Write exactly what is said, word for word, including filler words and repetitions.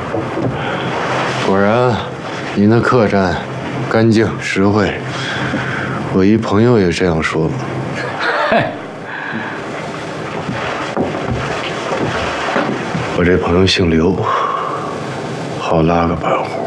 果然，你那客栈干净实惠。我一朋友也这样说。 嗨， 我这朋友姓刘，好拉个半户。